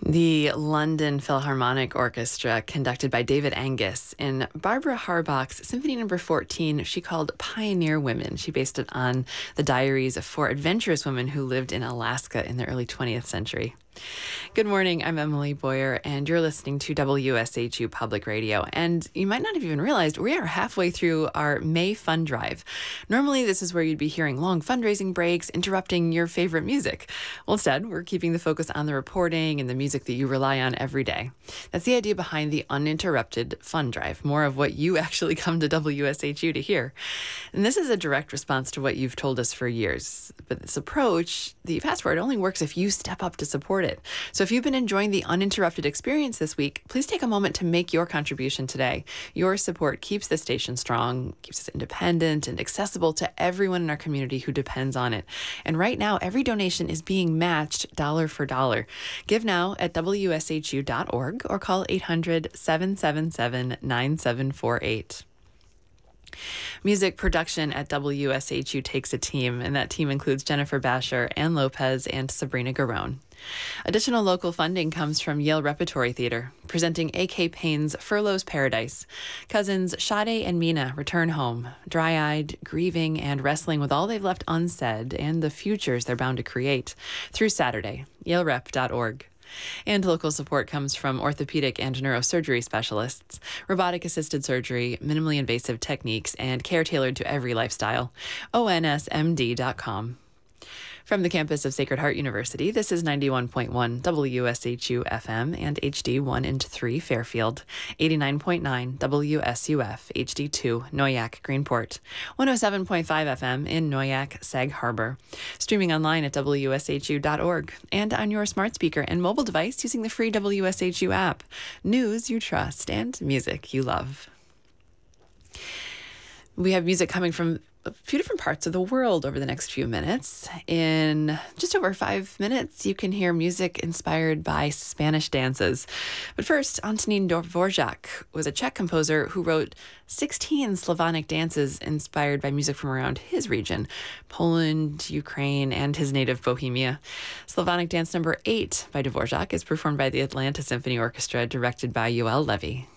The London Philharmonic Orchestra, conducted by David Angus, in Barbara Harbach's Symphony No. 14, she called Pioneer Women. She based it on the diaries of four adventurous women who lived in Alaska in the early 20th century. Good morning, I'm Emily Boyer, and you're listening to WSHU Public Radio. And you might not have even realized we are halfway through our May Fund Drive. Normally, this is where you'd be hearing long fundraising breaks, interrupting your favorite music. Well, instead, we're keeping the focus on the reporting and the music that you rely on every day. That's the idea behind the uninterrupted Fund Drive, more of what you actually come to WSHU to hear. And this is a direct response to what you've told us for years. But this approach that you've asked for, it only works if you step up to support it. So if you've been enjoying the uninterrupted experience this week, please take a moment to make your contribution today. Your support keeps the station strong, keeps us independent and accessible to everyone in our community who depends on it. And right now, every donation is being matched dollar for dollar. Give now at WSHU.org or call 800-777-9748. Music production at WSHU takes a team, and that team includes Jennifer Basher, Ann Lopez, and Sabrina Garone. Additional local funding comes from Yale Repertory Theater, presenting A.K. Payne's Furlough's Paradise. Cousins Sade and Mina return home, dry-eyed, grieving, and wrestling with all they've left unsaid and the futures they're bound to create. Through Saturday, yalerep.org. And local support comes from orthopedic and neurosurgery specialists, robotic-assisted surgery, minimally invasive techniques, and care tailored to every lifestyle. onsmd.com. From the campus of Sacred Heart University, this is 91.1 WSHU FM and HD 1 and 3 Fairfield, 89.9 WSUF HD 2 Noyak Greenport, 107.5 FM in Noyak Sag Harbor, streaming online at WSHU.org and on your smart speaker and mobile device using the free WSHU app. News you trust and music you love. We have music coming from a few different parts of the world over the next few minutes. In just over 5 minutes, you can hear music inspired by Spanish dances. But first, Antonín Dvořák was a Czech composer who wrote 16 Slavonic dances inspired by music from around his region, Poland, Ukraine, and his native Bohemia. Slavonic Dance number 8 by Dvořák is performed by the Atlanta Symphony Orchestra, directed by Yoel Levy.